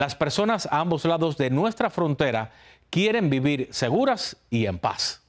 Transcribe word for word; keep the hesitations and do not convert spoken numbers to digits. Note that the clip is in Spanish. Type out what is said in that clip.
Las personas a ambos lados de nuestra frontera quieren vivir seguras y en paz.